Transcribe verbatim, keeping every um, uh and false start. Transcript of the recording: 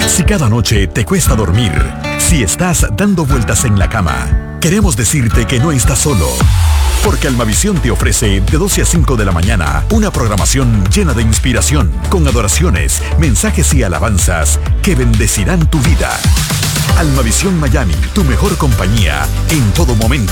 Si cada noche te cuesta dormir, si estás dando vueltas en la cama, queremos decirte que no estás solo. Porque Almavisión te ofrece de doce a cinco de la mañana una programación llena de inspiración, con adoraciones, mensajes y alabanzas que bendecirán tu vida. Almavisión Miami, tu mejor compañía en todo momento.